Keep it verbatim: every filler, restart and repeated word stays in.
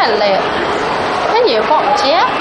太累了，那也不好接。